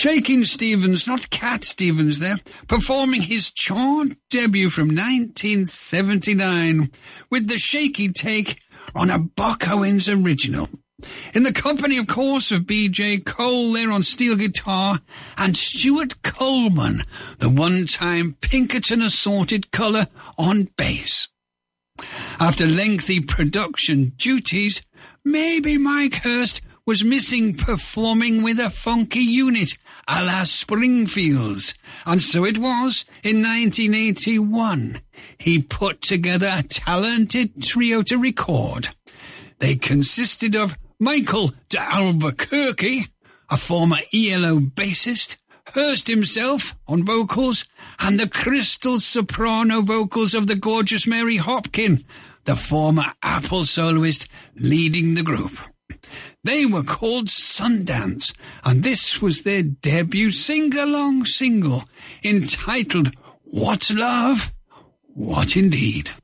Shakin' Stevens, not Cat Stevens there, performing his chart debut from 1979 with the shaky take on a Buck Owens original. In the company, of course, of B.J. Cole there on steel guitar and Stuart Coleman, the one-time Pinkerton Assorted Colour on bass. After lengthy production duties, maybe Mike Hurst was missing performing with a funky unit a la Springfields, and so it was in 1981. He put together a talented trio to record. They consisted of Michael de Albuquerque, a former ELO bassist, Hurst himself on vocals, and the crystal soprano vocals of the gorgeous Mary Hopkin, the former Apple soloist leading the group. They were called Sundance, and this was their debut sing-along single entitled What's Love? What Indeed?